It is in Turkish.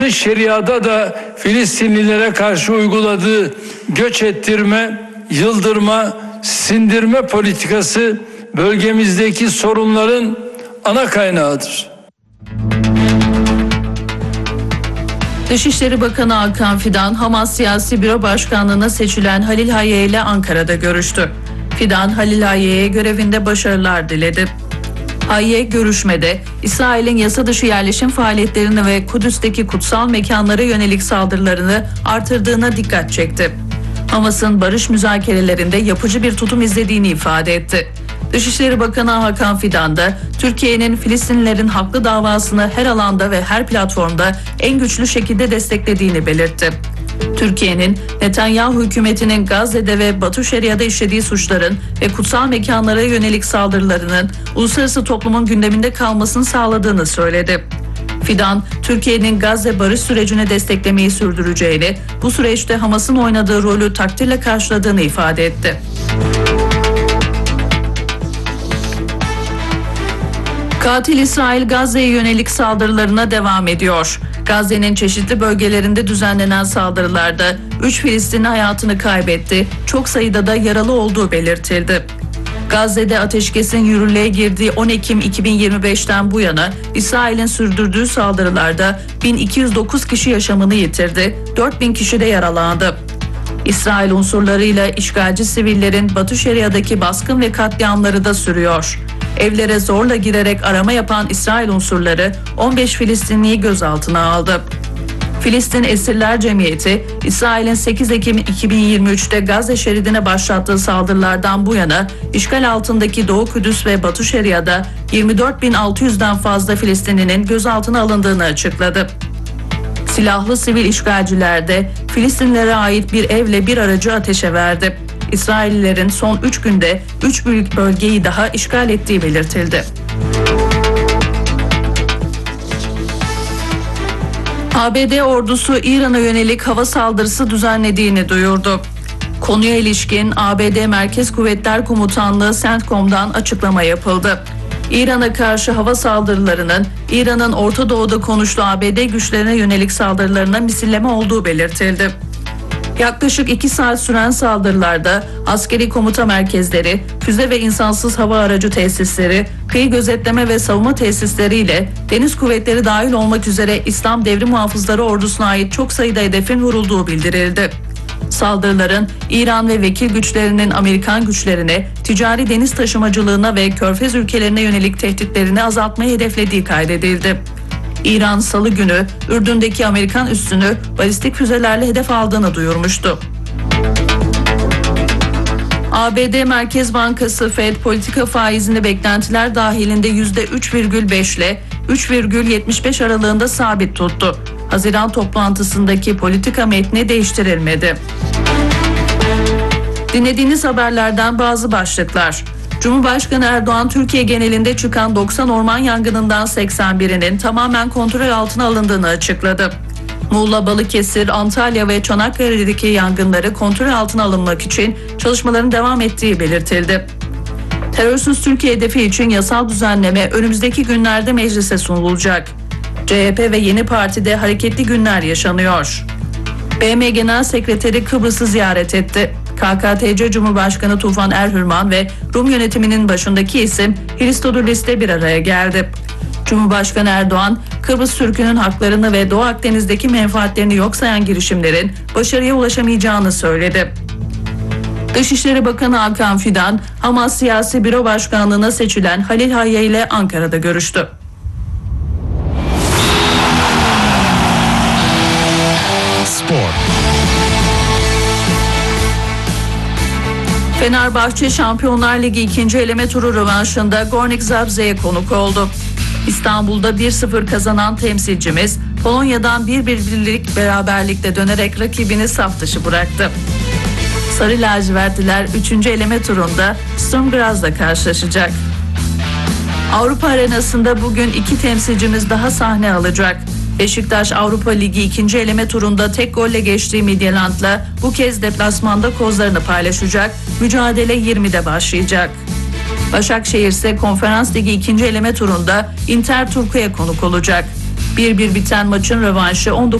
Şeriada da Filistinlilere karşı uyguladığı göç ettirme, yıldırma, sindirme politikası bölgemizdeki sorunların ana kaynağıdır. Dışişleri Bakanı Hakan Fidan, Hamas Siyasi Büro Başkanlığı'na seçilen Halil Hayye ile Ankara'da görüştü. Fidan, Halil Hayye'ye görevinde başarılar diledi. Hayye görüşmede İsrail'in yasa dışı yerleşim faaliyetlerini ve Kudüs'teki kutsal mekanlara yönelik saldırılarını artırdığına dikkat çekti. Hamas'ın barış müzakerelerinde yapıcı bir tutum izlediğini ifade etti. Dışişleri Bakanı Hakan Fidan da Türkiye'nin Filistinlilerin haklı davasını her alanda ve her platformda en güçlü şekilde desteklediğini belirtti. Türkiye'nin Netanyahu hükümetinin Gazze'de ve Batı Şeria'da işlediği suçların ve kutsal mekanlara yönelik saldırılarının uluslararası toplumun gündeminde kalmasını sağladığını söyledi. Fidan, Türkiye'nin Gazze barış sürecini desteklemeyi sürdüreceğini, bu süreçte Hamas'ın oynadığı rolü takdirle karşıladığını ifade etti. Katil İsrail Gazze'ye yönelik saldırılarına devam ediyor. Gazze'nin çeşitli bölgelerinde düzenlenen saldırılarda 3 Filistinli hayatını kaybetti, çok sayıda da yaralı olduğu belirtildi. Gazze'de ateşkesin yürürlüğe girdiği 10 Ekim 2025'ten bu yana İsrail'in sürdürdüğü saldırılarda 1209 kişi yaşamını yitirdi, 4000 kişi de yaralandı. İsrail unsurlarıyla işgalci sivillerin Batı Şeria'daki baskın ve katliamları da sürüyor. Evlere zorla girerek arama yapan İsrail unsurları 15 Filistinliyi gözaltına aldı. Filistin Esirler Cemiyeti, İsrail'in 8 Ekim 2023'te Gazze şeridine başlattığı saldırılardan bu yana işgal altındaki Doğu Kudüs ve Batı Şeria'da 24.600'den fazla Filistinlinin gözaltına alındığını açıkladı. Silahlı sivil işgalciler de Filistinlilere ait bir evle bir aracı ateşe verdi. İsraillilerin son 3 günde 3 büyük bölgeyi daha işgal ettiği belirtildi. ABD ordusu İran'a yönelik hava saldırısı düzenlediğini duyurdu. Konuya ilişkin ABD Merkez Kuvvetler Komutanlığı CENTCOM'dan açıklama yapıldı. İran'a karşı hava saldırılarının İran'ın Orta Doğu'da konuştuğu ABD güçlerine yönelik saldırılarına misilleme olduğu belirtildi. Yaklaşık 2 saat süren saldırılarda askeri komuta merkezleri, füze ve insansız hava aracı tesisleri, kıyı gözetleme ve savunma tesisleriyle deniz kuvvetleri dahil olmak üzere İslam Devrim Muhafızları Ordusu'na ait çok sayıda hedefin vurulduğu bildirildi. Saldırıların İran ve vekil güçlerinin Amerikan güçlerine, ticari deniz taşımacılığına ve Körfez ülkelerine yönelik tehditlerini azaltmayı hedeflediği kaydedildi. İran Salı günü Ürdün'deki Amerikan üssünü balistik füzelerle hedef aldığını duyurmuştu. ABD Merkez Bankası Fed politika faizini beklentiler dahilinde %3,5 ile 3,75 aralığında sabit tuttu. Haziran toplantısındaki politika metni değiştirilmedi. Dinlediğiniz haberlerden bazı başlıklar. Cumhurbaşkanı Erdoğan, Türkiye genelinde çıkan 90 orman yangınından 81'inin tamamen kontrol altına alındığını açıkladı. Muğla, Balıkesir, Antalya ve Çanakkale'deki yangınları kontrol altına alınmak için çalışmaların devam ettiği belirtildi. Terörsüz Türkiye hedefi için yasal düzenleme önümüzdeki günlerde meclise sunulacak. CHP ve Yeni Parti'de hareketli günler yaşanıyor. BM Genel Sekreteri Kıbrıs'ı ziyaret etti. KKTC Cumhurbaşkanı Tufan Erhürman ve Rum yönetiminin başındaki isim Hristodoulos'te bir araya geldi. Cumhurbaşkanı Erdoğan, Kıbrıs Türk'ünün haklarını ve Doğu Akdeniz'deki menfaatlerini yok sayan girişimlerin başarıya ulaşamayacağını söyledi. Dışişleri Bakanı Hakan Fidan, Hamas Siyasi Büro Başkanlığı'na seçilen Halil Hayye ile Ankara'da görüştü. Spor. Fenerbahçe Şampiyonlar Ligi 2. eleme turu rövanşında Gornik Zabrze'ye konuk oldu. İstanbul'da 1-0 kazanan temsilcimiz Polonya'dan 1-1'lik beraberlikle dönerek rakibini saf dışı bıraktı. Sarı lacivertliler 3. eleme turunda Sturm Graz'la karşılaşacak. Avrupa arenasında bugün 2 temsilcimiz daha sahne alacak. Beşiktaş Avrupa Ligi 2. eleme turunda tek golle geçtiği Midtjylland'la bu kez deplasmanda kozlarını paylaşacak. Mücadele 20'de başlayacak. Başakşehir ise Konferans Ligi 2. eleme turunda Inter Turku'ya konuk olacak. 1-1 biten maçın rövanşı 19